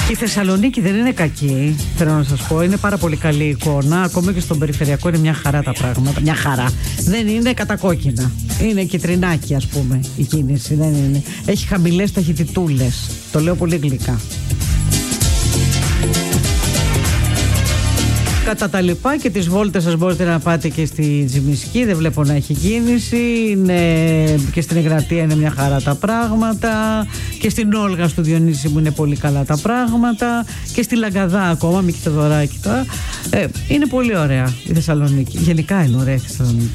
Η Θεσσαλονίκη δεν είναι κακή, θέλω να σας πω. Είναι πάρα πολύ καλή εικόνα. Ακόμα και στον περιφερειακό είναι μια χαρά τα πράγματα. Μια χαρά. Δεν είναι κατακόκκινα. Είναι κιτρινάκι, ας πούμε, η κίνηση. Δεν είναι. Έχει χαμηλές ταχυτητούλες. Το λέω πολύ γλυκά. Κατά τα λοιπά και τις βόλτες σας μπορείτε να πάτε και στη Τζιμισκή, δεν βλέπω να έχει κίνηση. Είναι, και στην Εγνατία είναι μια χαρά τα πράγματα. Και στην Όλγα στο Διονύση μου είναι πολύ καλά τα πράγματα. Και στη Λαγκαδά ακόμα, μη Κιτοδωράκη τώρα. Είναι πολύ ωραία η Θεσσαλονίκη. Γενικά είναι ωραία η Θεσσαλονίκη.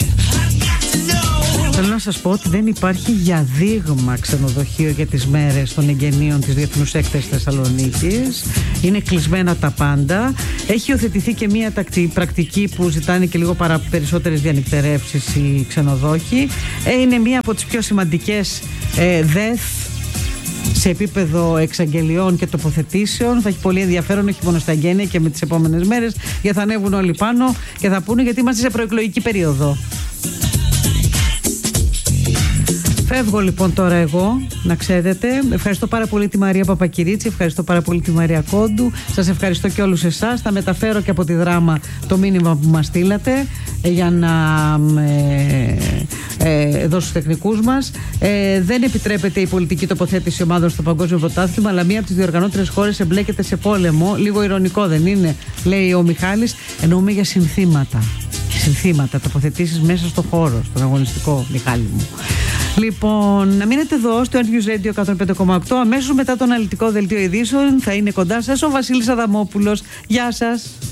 Θέλω να σας πω ότι δεν υπάρχει για δείγμα ξενοδοχείο για τις μέρες των εγγενείων της Διεθνούς Έκθεσης Θεσσαλονίκης. Είναι κλεισμένα τα πάντα. Έχει υιοθετηθεί και μια πρακτική που ζητάνε και λίγο περισσότερες διανυκτερεύσεις οι ξενοδόχοι. Είναι μια από τις πιο σημαντικές ΔΕΘ σε επίπεδο εξαγγελιών και τοποθετήσεων. Θα έχει πολύ ενδιαφέρον, όχι μόνο στα εγγένεια και με τις επόμενες μέρες, γιατί θα ανέβουν όλοι πάνω και θα πούνε, γιατί είμαστε σε προεκλογική περίοδο. Φεύγω λοιπόν τώρα εγώ, να ξέρετε. Ευχαριστώ πάρα πολύ τη Μαρία Παπακυρίτσι, ευχαριστώ πάρα πολύ τη Μαρία Κόντου. Σας ευχαριστώ και όλους εσάς. Θα μεταφέρω και από τη Δράμα το μήνυμα που μας στείλατε για να δώσω στους τεχνικούς μας. Δεν επιτρέπεται η πολιτική τοποθέτηση ομάδων στο Παγκόσμιο Πρωτάθλημα, αλλά μία από τις διοργανώτερες χώρες εμπλέκεται σε πόλεμο. Λίγο ειρωνικό δεν είναι, λέει ο Μιχάλης. Εννοούμε για συνθήματα. Συνθήματα, τοποθετήσεις μέσα στο χώρο, στον αγωνιστικό, Μιχάλη μου. Λοιπόν, να μείνετε εδώ στο News Radio 105,8. Αμέσως μετά το αναλυτικό δελτίο ειδήσεων θα είναι κοντά σας ο Βασίλης Αδαμόπουλος. Γεια σας.